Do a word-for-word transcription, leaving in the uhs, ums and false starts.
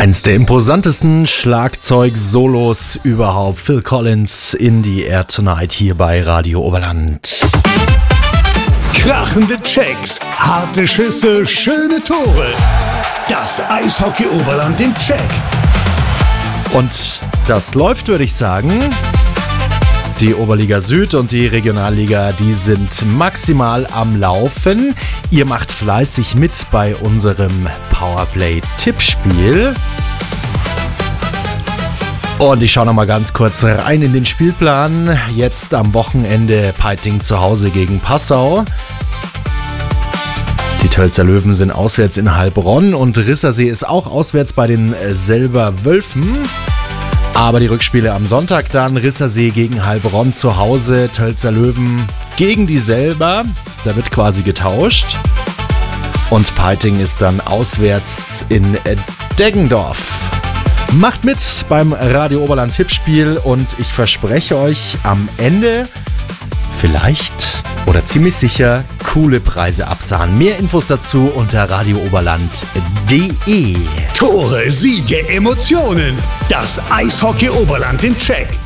Eins der imposantesten Schlagzeug-Solos überhaupt. Phil Collins in the Air Tonight hier bei Radio Oberland. Krachende Checks, harte Schüsse, schöne Tore. Das Eishockey Oberland im Check. Und das läuft, würde ich sagen. Die Oberliga Süd und die Regionalliga, die sind maximal am Laufen. Ihr macht fleißig mit bei unserem Powerplay-Tippspiel. Und ich schaue noch mal ganz kurz rein in den Spielplan. Jetzt am Wochenende Peiting zu Hause gegen Passau. Die Tölzer Löwen sind auswärts in Heilbronn und Rissersee ist auch auswärts bei den Selber Wölfen. Aber die Rückspiele am Sonntag dann, Rissersee gegen Heilbronn zu Hause, Tölzer Löwen gegen die Selber, da wird quasi getauscht. Und Peiting ist dann auswärts in Deggendorf. Macht mit beim Radio Oberland Tippspiel und ich verspreche euch am Ende vielleicht oder ziemlich sicher coole Preise absahen. Mehr Infos dazu unter radiooberland punkt de. Tore, Siege, Emotionen. Das Eishockey Oberland im Check.